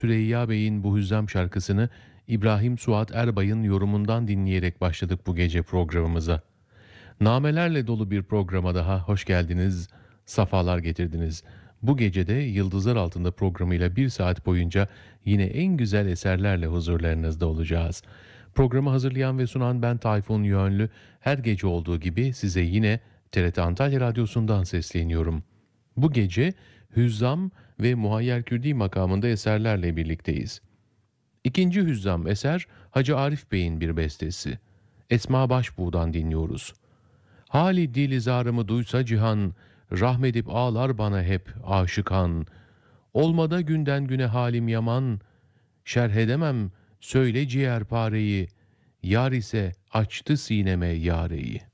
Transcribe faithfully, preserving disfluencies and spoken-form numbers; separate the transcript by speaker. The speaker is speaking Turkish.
Speaker 1: Süreyya Bey'in bu hüzzam şarkısını İbrahim Suat Erbay'ın yorumundan dinleyerek başladık bu gece programımıza. Namelerle dolu bir programa daha hoş geldiniz, safalar getirdiniz. Bu gecede Yıldızlar Altında programıyla bir saat boyunca yine en güzel eserlerle huzurlarınızda olacağız. Programı hazırlayan ve sunan ben Tayfun Yönlü. Her gece olduğu gibi size yine T R T Antalya Radyosu'ndan sesleniyorum. Bu gece Hüzzam ve Muhayyer Kürdi makamında eserlerle birlikteyiz. İkinci Hüzzam eser Hacı Arif Bey'in bir bestesi. Esma Başbuğ'dan dinliyoruz. Hali dilizarımı duysa cihan, rahmedip ağlar bana hep aşıkan. Olmada günden güne halim yaman, şerh edemem söyle ciğerpareyi, yar ise açtı sineme yareyi.